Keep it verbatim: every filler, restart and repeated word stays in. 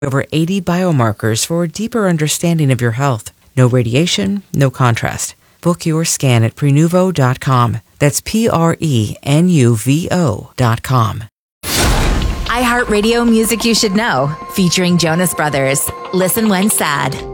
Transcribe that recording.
Over eighty biomarkers for a deeper understanding of your health. No radiation, no contrast. Book your scan at prenuvo dot com. That's P R E N U V O dot com. iHeartRadio Music You Should Know, featuring Jonas Brothers. Listen when sad.